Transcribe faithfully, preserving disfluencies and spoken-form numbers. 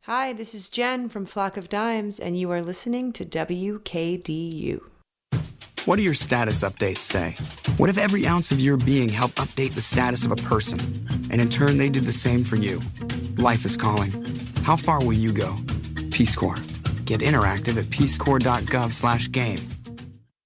Hi, this is Jen from Flock of Dimes, and you are listening to W K D U. What do your status updates say? What if every ounce of your being helped update the status of a person, and in turn they did the same for you? Life is calling. How far will you go? Peace Corps. Get interactive at peacecorps.gov slash game.